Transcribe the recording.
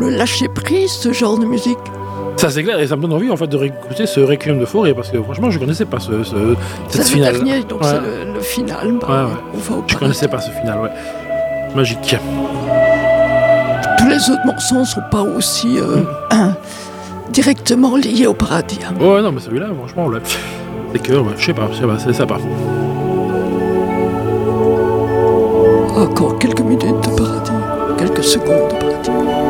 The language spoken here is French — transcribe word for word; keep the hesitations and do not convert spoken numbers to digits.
le lâcher prise, ce genre de musique. Ça c'est clair, et ça me donne envie en fait de réécouter ce Requiem de Fauré, parce que franchement je connaissais pas ce, ce, cette C'est finale. le dernier, donc Ouais. c'est le, le final. Bah, Ouais, ouais. On va au Je paradis. connaissais pas ce final, ouais. Magique. Tous les autres morceaux ne sont pas aussi euh, hein, directement liés au paradis. hein. Oh, ouais, non, mais celui-là, franchement, là, c'est que, ouais, je sais pas, je sais pas, c'est sympa. Encore quelques minutes de paradis, quelques secondes de paradis.